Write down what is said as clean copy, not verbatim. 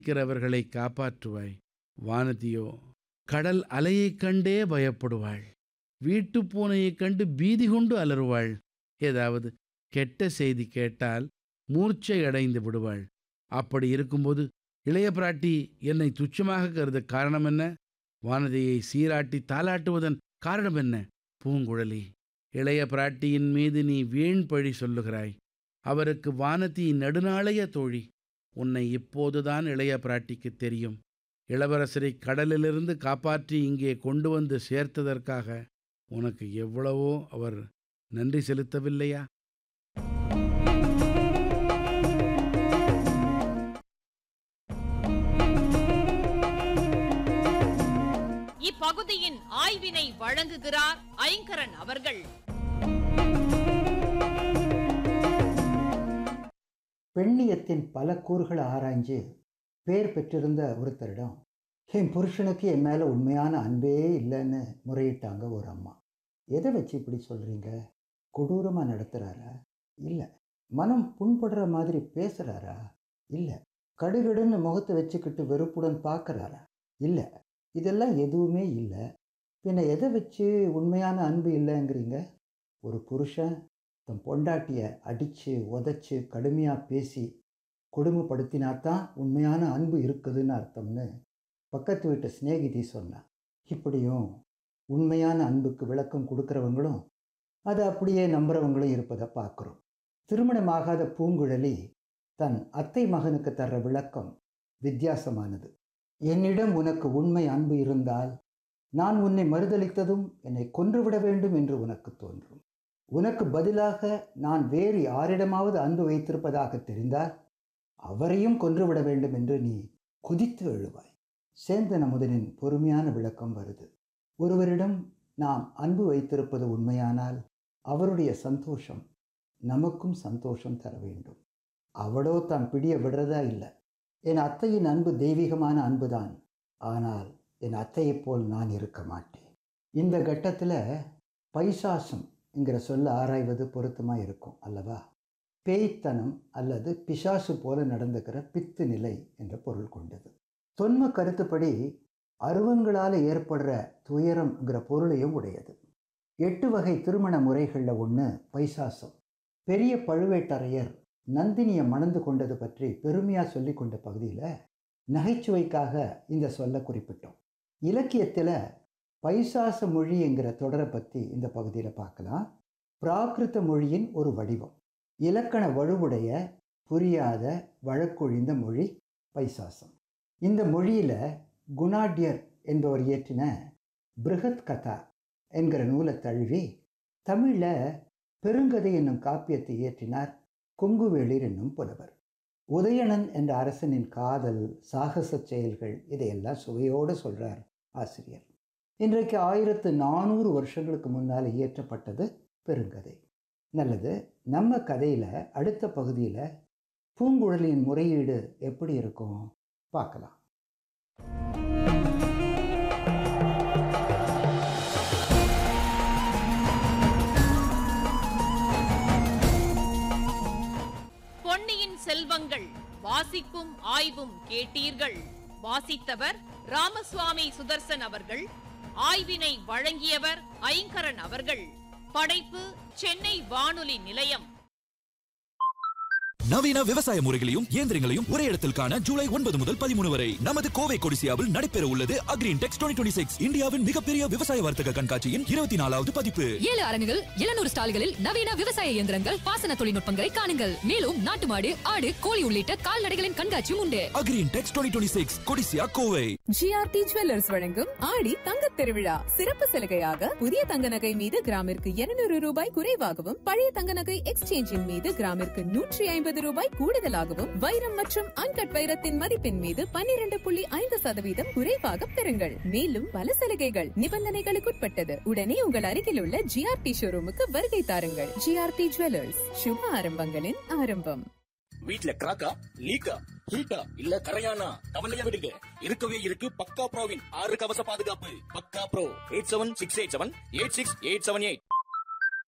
இருக்கிறவர்களை காப்பாற்றுவாய். வானதியோ கடல் அலையைக் கண்டே பயப்படுவாள். வீட்டுப் பூனையைக் கண்டு பீதி கொண்டு அலறுவாள். ஏதாவது கெட்ட செய்தி கேட்டால் மூர்ச்சை அடைந்து விடுவாள். அப்படி இருக்கும்போது இளைய பிராட்டி என்னை துச்சமாக கருத காரணம் என்ன? வானதியை சீராட்டி தாலாட்டுவதன் காரணம் என்ன? பூங்குழலி, இளைய பிராட்டியின் மீது நீ வீண் பழி சொல்லுகிறாய். அவருக்கு வானதி நெடுநாளைய தோழி. உன்னை இப்போதுதான் இளைய பிராட்டிக்கு தெரியும். இளவரசரை கடலிலிருந்து காப்பாற்றி இங்கே கொண்டு வந்து சேர்த்ததற்காக உனக்கு எவ்வளவோ அவர் நன்றி செலுத்தவில்லையா? இப்பகுதியின் ஆய்வினை வழங்குகிறார் ஐங்கரன் அவர்கள். பெண்ணியத்தின் பல கூறுகளை ஆராய்ஞ்சு பேர் பெற்றிருந்த ஒருத்தரிடம் என் புருஷனுக்கு என் மேலே உண்மையான அன்பே இல்லைன்னு முறையிட்டாங்க ஒரு அம்மா. எதை வச்சு இப்படி சொல்கிறீங்க? கொடூரமாக நடத்துகிறாரா? இல்லை. மனம் புண்படுற மாதிரி பேசுகிறாரா? இல்லை. கடுகடுன்னு முகத்தை வச்சுக்கிட்டு வெறுப்புடன் பார்க்குறாரா? இல்லை. இதெல்லாம் எதுவுமே இல்லை. பின்ன எதை வச்சு உண்மையான அன்பு இல்லைங்கிறீங்க? ஒரு புருஷன் தன் பொண்டாட்டியை அடித்து உதைச்சி கடுமையாக பேசி கொடுமைப்படுத்தினாத்தான் உண்மையான அன்பு இருக்குதுன்னு அர்த்தம்னு பக்கத்து வீட்டு சிநேகிதி சொன்னான். இப்படியும் உண்மையான அன்புக்கு விளக்கம் கொடுக்குறவங்களும் அதை அப்படியே நம்புறவங்களும் இருப்பதை பார்க்குறோம். திருமணமாகாத பூங்குழலி தன் அத்தை மகனுக்கு தர்ற விளக்கம் வித்தியாசமானது. என்னிடம் உனக்கு உண்மை அன்பு இருந்தால் நான் உன்னை மறுதளித்ததும் என்னை கொன்றுவிட வேண்டும் என்று உனக்கு தோன்றும். உனக்கு பதிலாக நான் வேறு யாரிடமாவது அன்பு வைத்திருப்பதாக தெரிந்தால் அவரையும் கொன்றுவிட வேண்டும் என்று நீ குதித்து எழுவாய். சேந்தன் அமுதனின் பொறுமையான விளக்கம் வருது. ஒருவரிடம் நாம் அன்பு வைத்திருப்பது உண்மையானால் அவருடைய சந்தோஷம் நமக்கும் சந்தோஷம் தர வேண்டும். அவளோ தான் பிடிய விடுறதா இல்லை. என் அத்தையின் அன்பு தெய்வீகமான அன்புதான். ஆனால் என் அத்தையைப் போல் நான் இருக்க மாட்டேன். இந்த கட்டத்தில் பைசாசம் என்கிற சொல்ல ஆராய்வது பொருத்தமாக இருக்கும் அல்லவா? பேய்த்தனம் அல்லது பிசாசு போல நடந்துக்கிற பித்து நிலை என்ற பொருள் கொண்டது. தொன்ம கருத்துப்படி அருவங்களால் ஏற்படுற துயரம்ங்கிற பொருளையும் உடையது. 8 வகை திருமண முறைகளில் ஒன்று பைசாசம். பெரிய பழுவேட்டரையர் நந்தினியை மணந்து கொண்டது பற்றி பெருமையாக சொல்லி கொண்ட பகுதியில் நகைச்சுவைக்காக இந்த சொல்ல குறிப்பிட்டோம். இலக்கியத்தில் பைசாச மொழி என்கிற தொடரை பற்றி இந்த பகுதியில் பார்க்கலாம். பிராகிருத மொழியின் ஒரு வடிவம். இலக்கண வலுவுடைய புரியாத வழக்கொழிந்த மொழி பைசாசம். இந்த மொழியில் குணாட்யர் என்பவர் இயற்றின பிருகத் கதா என்கிற நூலை தழுவி தமிழில் பெருங்கதை என்னும் காப்பியத்தை இயற்றினார் கொங்குவேளிர் என்னும் புலவர். உதயணன் என்ற அரசனின் காதல், சாகச செயல்கள் இதையெல்லாம் சுவையோடு சொல்கிறார் ஆசிரியர். இன்றைக்கு 1400 வருஷங்களுக்கு முன்னால் இயற்றப்பட்டது பெருங்கதை. நல்லது. நம்ம கதையில் அடுத்த பகுதியில் பூங்குழலியின் முறையீடு எப்படி இருக்கும் பார்க்கலாம். பொன்னியின் செல்வங்கள் வாசிப்பும் ஆய்வும் கேட்டீர்கள். வாசித்தவர் ராமசுவாமி சுதர்சன் அவர்கள். ஆய்வினை வழங்கியவர் ஐங்கரன் அவர்கள். படைப்பு சென்னை வானொலி நிலையம். நவீன விவசாய முறைகளையும் இயந்திரங்களையும் ஒரே இடத்தில் காண ஜூலை 9 முதல் 13 வரை நமது கோவை கொடிசியாவில் நடைபெற உள்ளது அக்ரின்டெக்ஸ் 2026 இந்தியாவின் மிகப்பெரிய விவசாய வர்த்தக கண்காட்சியின் 24வது பதிப்பு. 7 அரங்குகள், 700 ஸ்டால்களில் நவீன விவசாய இயந்திரங்கள், பாசன தொழில்நுட்பங்களை காணுங்கள். மேலும் நாட்டு மாடு, ஆடு, கோழி உள்ளிட்ட கால்நடைகளின் கண்காட்சியும் உண்டு. அக்ரின்டெக்ஸ் 2026 கொடிசியா கோவை. ஜிஆர்டி ஜுவல்லர்ஸ் வழங்கும் ஆடி தங்கத் திருவிழா சிறப்பு சலுகையாக புதிய தங்க நகை மீது கிராமிற்கு 200 ரூபாய் குறைவாகவும், பழைய தங்க நகை எக்ஸ்சேஞ்சின் மீது கிராமிற்கு 150 ரூபாய் கூடுதலாகவும், வைரம் மற்றும் அன்கட் வைரத்தின் மதிப்பின் மீது 12.5% குறைவாக பெறுங்கள். மேலும் பல சலுகைகள் நிபந்தனைகளுக்குட்பட்டது. உடனே உங்கள் அருகில் உள்ள ஜிஆர்டி ஷோரூமுக்கு வருகை தாருங்கள். ஜிஆர்டி ஜுவல்லர்ஸ், சுப ஆரம்பங்களின் ஆரம்பம். வீட்ல கிராக்கா, லீக்கா, ஹீட்டா இல்ல கரையானா? கவலையா விடுங்க. இருக்கவே இருக்கு பக்கா ப்ரோவின் 6 கவச பாதுகாப்பு. பக்கா ப்ரோ 8768786878.